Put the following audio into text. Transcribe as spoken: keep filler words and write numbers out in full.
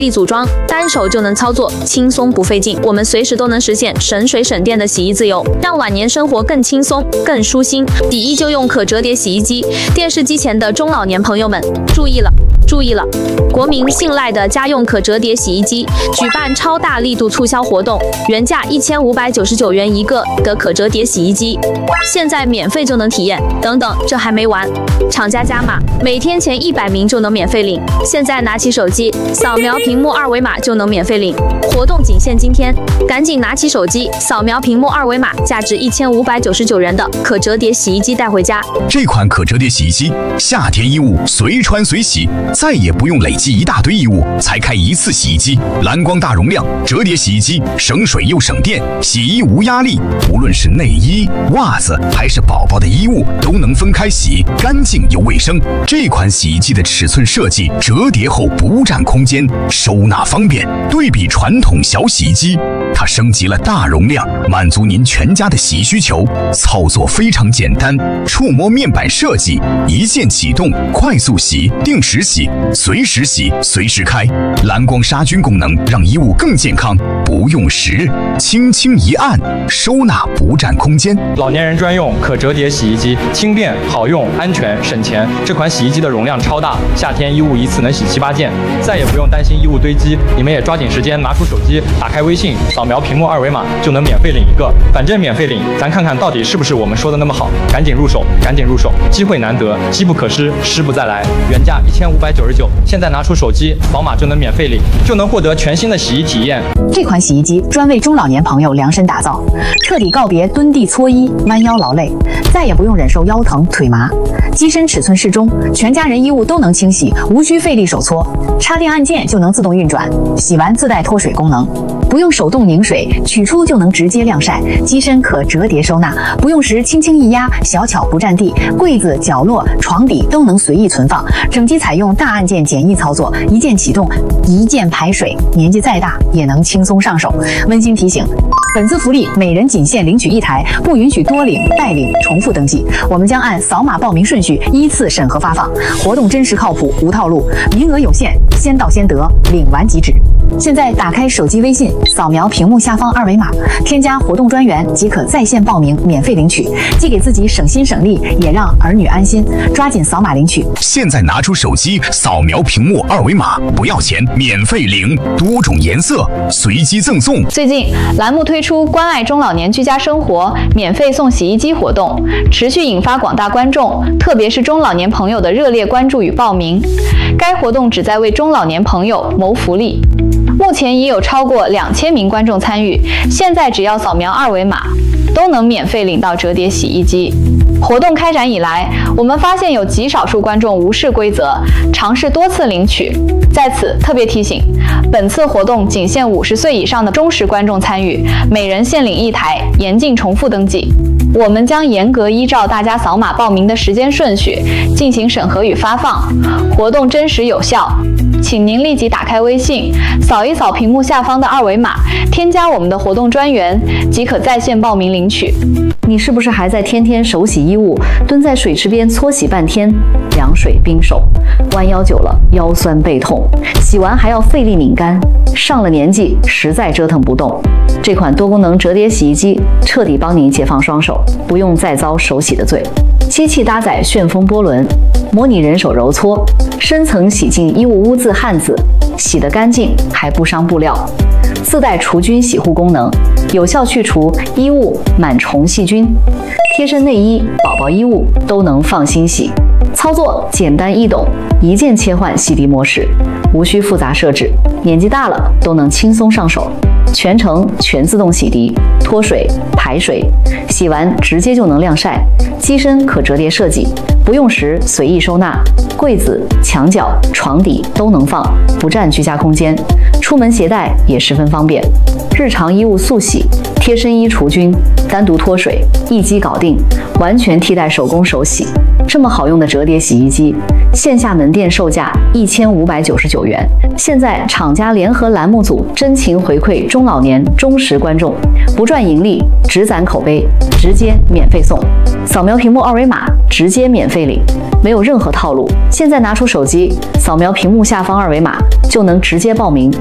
力组装，单手就能操作，轻松不费劲。我们随时都能实现省水省电的洗衣自由，让晚年生活更轻松、更舒心。洗衣就用可折叠洗衣机。电视机前的中老年朋友们注意了！注意了！国民信赖的家用可折叠洗衣机举办超大力度促销活动，原价一千五百九十九元一个的可折叠洗衣机，现在免费就能体验。等等，这还没完，厂家加码，每天前一百名就能免费领。现在拿起手机，扫描屏幕二维码就能免费领。活动仅限今天，赶紧拿起手机，扫描屏幕二维码，价值一千五百九十九元的可折叠洗衣机带回家。 这款可折叠洗衣机，夏天衣物随穿随洗，再也不用累积一大堆衣物才开一次洗衣机。蓝光大容量折叠洗衣机，省水又省电，洗衣无压力。无论是内衣、袜子还是宝宝的衣物，都能分开洗，干净又卫生。这款洗衣机的尺寸设计，折叠后不占空间，收纳方便。对比传统小洗衣机，它升级了大容量，满足您全家的洗衣需求。操作非常简单，触摸面板设计，一键启动，快速洗、定时洗、随时洗、随时开。蓝光杀菌功能让衣物更健康，不用时，轻轻一按，收纳不占空间。 老年人专用可折叠洗衣机，轻便好用，安全省钱。这款洗衣机的容量超大，夏天衣物一次能洗七八件，再也不用担心衣物堆积。你们也抓紧时间拿出手机，打开微信，扫描屏幕二维码就能免费领一个，反正免费领，咱看看到底是不是我们说的那么好。赶紧入手，赶紧入手，机会难得，机不可失，失不再来。原价一千五百九十九，现在拿出手机扫码就能免费领，就能获得全新的洗衣体验。 这款洗衣机专为中老年朋友量身打造，彻底告别蹲地搓衣、弯腰劳累，再也不用忍受腰疼腿麻。机身尺寸适中，全家人衣物都能清洗，无需费力手搓，插电按键就能自动运转，洗完自带脱水功能，不用手动拧水，取出就能直接晾晒。机身可折叠收纳，不用时轻轻一压，小巧不占地，柜子、角落、床底都能随意存放。整机采用大按键简易操作，一键启动，一键排水，年纪再大也能轻松上手。温馨提醒，本次福利每人仅限领取一台，不允许多领、代领、重复登记。我们将按扫码报名顺序依次审核发放，活动真实靠谱，无套路，名额有限，先到先得，领完即止。现在打开手机微信，扫描屏幕下方二维码，添加活动专员即可在线报名，免费领取，既给自己省心省力，也让儿女安心。抓紧扫码领取！ 现在拿出手机，扫描屏幕二维码，不要钱，免费领，多种颜色，随机赠送。 最近，栏目推出关爱中老年居家生活免费送洗衣机活动，持续引发广大观众，特别是中老年朋友的热烈关注与报名。该活动旨在为中老年朋友谋福利。目前已有超过两千名观众参与，现在只要扫描二维码，都能免费领到折叠洗衣机。活动开展以来，我们发现有极少数观众无视规则，尝试多次领取。在此特别提醒，本次活动仅限五十岁以上的忠实观众参与，每人限领一台，严禁重复登记。我们将严格依照大家扫码报名的时间顺序进行审核与发放，活动真实有效。请您立即打开微信，扫一扫屏幕下方的二维码，添加我们的活动专员，即可在线报名领取。 你是不是还在天天手洗衣物，蹲在水池边搓洗半天，凉水冰手，弯腰久了腰酸背痛，洗完还要费力拧干，上了年纪实在折腾不动。这款多功能折叠洗衣机彻底帮你解放双手，不用再遭手洗的罪。机器搭载旋风波轮，模拟人手揉搓，深层洗净衣物污渍汗渍，洗得干净还不伤布料。自带除菌洗护功能，有效去除衣物螨虫细菌，贴身内衣、宝宝衣物都能放心洗。操作简单易懂，一键切换洗涤模式，无需复杂设置，年纪大了都能轻松上手。全程全自动洗涤、脱水、排水，洗完直接就能晾晒。机身可折叠设计，不用时随意收纳，柜子、墙角、床底都能放，不占居家空间。出门携带也十分方便。日常衣物速洗， 贴身衣除菌，单独脱水，一机搞定，完全替代手工手洗。这么好用的折叠洗衣机，线下门店售价一千五百九十九元。现在厂家联合栏目组真情回馈中老年忠实观众，不赚盈利，只攒口碑，直接免费送。扫描屏幕二维码，直接免费领，没有任何套路。现在拿出手机，扫描屏幕下方二维码，就能直接报名。